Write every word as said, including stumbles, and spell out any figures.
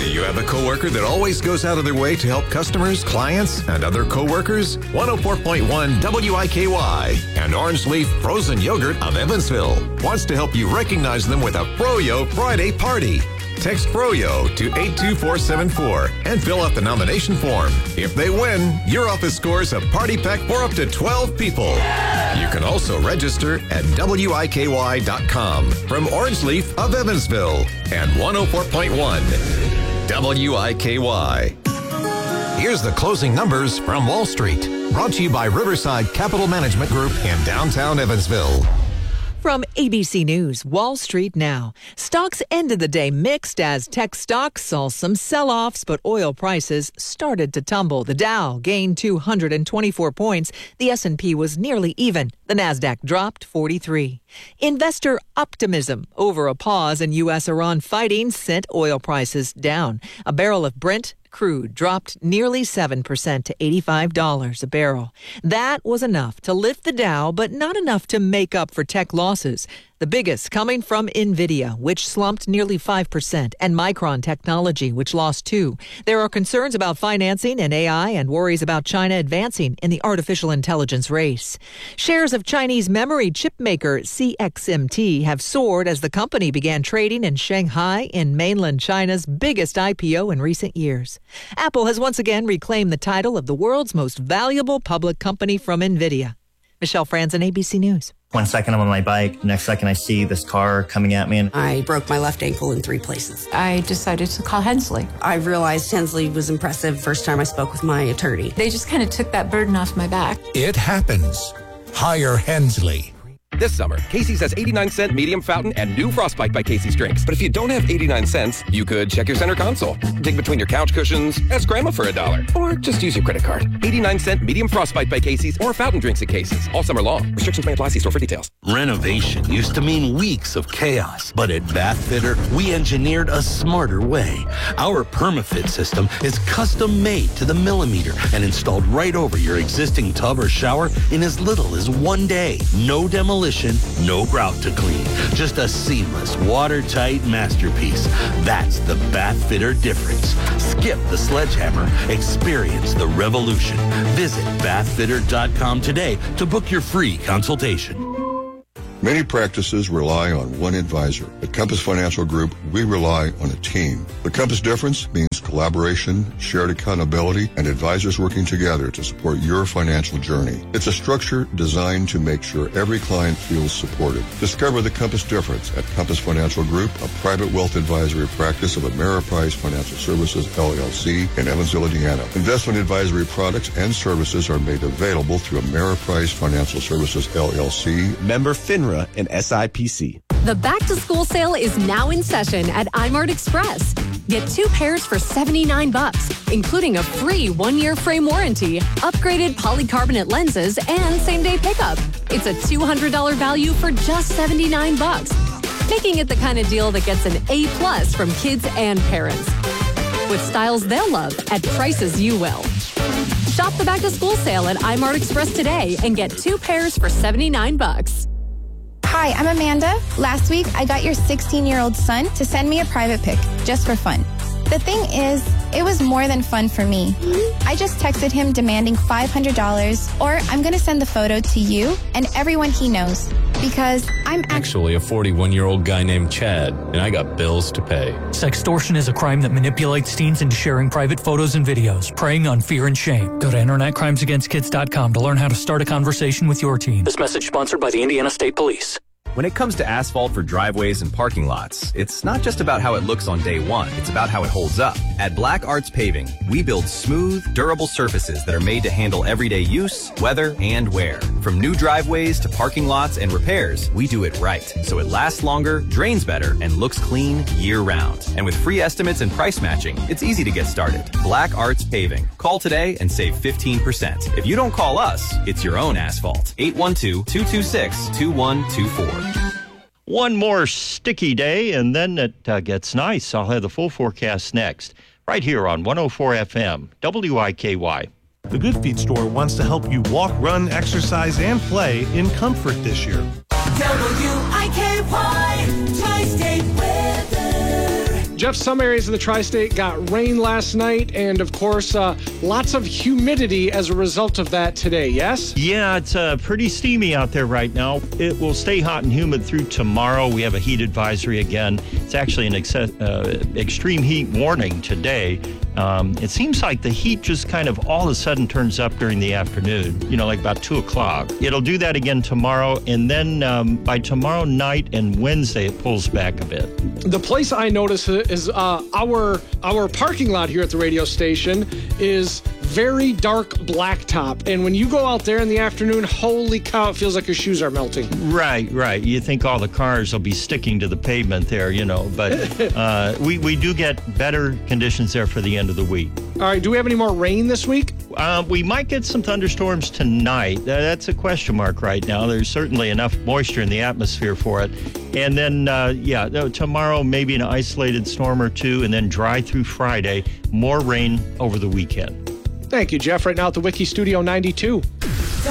You have a coworker that always goes out of their way to help customers, clients, and other coworkers? one oh four point one W I K Y and Orange Leaf Frozen Yogurt of Evansville wants to help you recognize them with a Froyo Friday party. Text Froyo to eight two four seven four and fill out the nomination form. If they win, your office scores a party pack for up to twelve people. You can also register at W I K Y dot com from Orange Leaf of Evansville and one oh four point one W I K Y. Here's the closing numbers from Wall Street, brought to you by Riverside Capital Management Group in downtown Evansville. From A B C News, Wall Street now. Stocks ended the day mixed as tech stocks saw some sell-offs, but oil prices started to tumble. The Dow gained two hundred twenty-four points. The S and P was nearly even. The Nasdaq dropped forty-three. Investor optimism over a pause in U S Iran fighting sent oil prices down. A barrel of Brent crude dropped nearly seven percent to eighty-five dollars a barrel. That was enough to lift the Dow, but not enough to make up for tech losses. The biggest coming from NVIDIA, which slumped nearly five percent, and Micron Technology, which lost two. There are concerns about financing and A I and worries about China advancing in the artificial intelligence race. Shares of Chinese memory chip maker C X M T have soared as the company began trading in Shanghai in mainland China's biggest I P O in recent years. Apple has once again reclaimed the title of the world's most valuable public company from NVIDIA. Michelle Franzen, A B C News. One second I'm on my bike, next second I see this car coming at me. And I broke my left ankle in three places. I decided to call Hensley. I realized Hensley was impressive first time I spoke with my attorney. They just kind of took that burden off my back. It happens. Hire Hensley. This summer, Casey's has eighty-nine cent medium fountain and new Frostbite by Casey's drinks. But if you don't have eighty-nine cents, you could check your center console, dig between your couch cushions, ask Grandma for a dollar, or just use your credit card. eighty-nine cent medium Frostbite by Casey's or fountain drinks at Casey's all summer long. Restrictions may apply. See store for details. Renovation used to mean weeks of chaos, but at Bath Fitter, we engineered a smarter way. Our PermaFit system is custom made to the millimeter and installed right over your existing tub or shower in as little as one day. No demolition. No grout to clean. Just a seamless, watertight masterpiece. That's the Bath Fitter difference. Skip the sledgehammer. Experience the revolution. Visit bath fitter dot com today to book your free consultation. Many practices rely on one advisor. At Compass Financial Group, we rely on a team. The Compass difference means collaboration, shared accountability, and advisors working together to support your financial journey. It's a structure designed to make sure every client feels supported. Discover the Compass difference at Compass Financial Group, a private wealth advisory practice of Ameriprise Financial Services, L L C, in Evansville, Indiana. Investment advisory products and services are made available through Ameriprise Financial Services, L L C. Member FINRA and S I P C. The back-to-school sale is now in session at iMart Express. Get two pairs for seventy-nine bucks, including a free one-year frame warranty, upgraded polycarbonate lenses, and same-day pickup. It's a two hundred dollars value for just seventy-nine bucks, making it the kind of deal that gets an A plus from kids and parents. With styles they'll love at prices you will. Shop the back-to-school sale at iMart Express today and get two pairs for seventy-nine bucks. Hi, I'm Amanda. Last week, I got your sixteen-year-old son to send me a private pic, just for fun. The thing is, it was more than fun for me. I just texted him demanding five hundred dollars, or I'm going to send the photo to you and everyone he knows, because I'm actually a forty-one-year-old guy named Chad, and I got bills to pay. Sextortion is a crime that manipulates teens into sharing private photos and videos, preying on fear and shame. Go to internet crimes against kids dot com to learn how to start a conversation with your teen. This message sponsored by the Indiana State Police. When it comes to asphalt for driveways and parking lots, it's not just about how it looks on day one, it's about how it holds up. At Black Arts Paving, we build smooth, durable surfaces that are made to handle everyday use, weather, and wear. From new driveways to parking lots and repairs, we do it right, so it lasts longer, drains better, and looks clean year-round. And with free estimates and price matching, it's easy to get started. Black Arts Paving. Call today and save fifteen percent. If you don't call us, it's your own asphalt. eight one two, two two six, two one two four. One more sticky day, and then it uh, gets nice. I'll have the full forecast next, right here on one oh four F M, W I K Y. The Good Feet store wants to help you walk, run, exercise, and play in comfort this year. W I K Y, Tri-State Weather. Jeff, some areas of the tri-state got rain last night, and of course, uh, lots of humidity as a result of that today, yes? Yeah, it's uh, pretty steamy out there right now. It will stay hot and humid through tomorrow. We have a heat advisory again. It's actually an excess, uh, extreme heat warning today. Um, it seems like the heat just kind of all of a sudden turns up during the afternoon, you know, like about two o'clock. It'll do that again tomorrow, and then um, by tomorrow night and Wednesday, it pulls back a bit. The place I notice is uh, our our parking lot here at the radio station is very dark blacktop. And when you go out there in the afternoon, holy cow, it feels like your shoes are melting. Right, right. You think all the cars will be sticking to the pavement there, you know, but uh, we, we do get better conditions there for the end of the week. All right, do we have any more rain this week? Uh, we might get some thunderstorms tonight. Uh, that's a question mark right now. There's certainly enough moisture in the atmosphere for it. And then, uh, yeah, tomorrow maybe an isolated storm or two, and then dry through Friday. More rain over the weekend. Thank you, Jeff. Right now at the Wiki Studio ninety-two.